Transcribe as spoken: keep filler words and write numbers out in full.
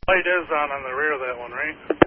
Light is on on the rear of that one, right?